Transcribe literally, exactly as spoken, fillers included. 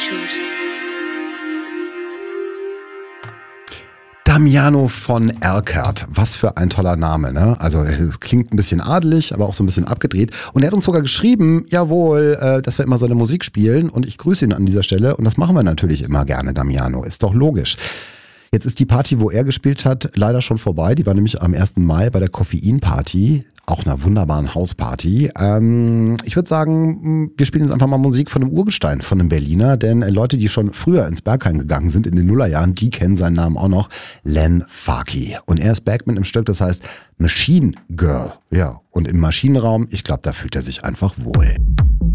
choose. Damiano von Erkert, was für ein toller Name, ne? Also es klingt ein bisschen adelig, aber auch so ein bisschen abgedreht. Und er hat uns sogar geschrieben, jawohl, äh, dass wir immer seine Musik spielen und ich grüße ihn an dieser Stelle und das machen wir natürlich immer gerne, Damiano, ist doch logisch. Jetzt ist die Party, wo er gespielt hat, leider schon vorbei. Die war nämlich am ersten Mai bei der Koffein-Party, auch einer wunderbaren Hausparty. Ähm, ich würde sagen, wir spielen jetzt einfach mal Musik von einem Urgestein, von einem Berliner, denn Leute, die schon früher ins Berghain gegangen sind in den Nullerjahren, die kennen seinen Namen auch noch, Len Farkey. Und er ist back mit einem Stück, das heißt Machine Girl. Ja, und im Maschinenraum, ich glaube, da fühlt er sich einfach wohl.